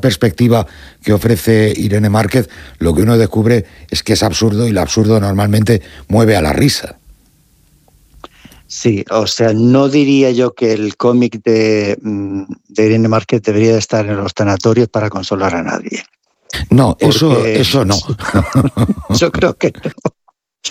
perspectiva que ofrece Irene Márquez, lo que uno descubre es que es absurdo, y lo absurdo normalmente mueve a la risa. Sí, o sea, no diría yo que el cómic de Irene Márquez debería estar en los tanatorios para consolar a nadie. No, Porque eso no. yo creo que no.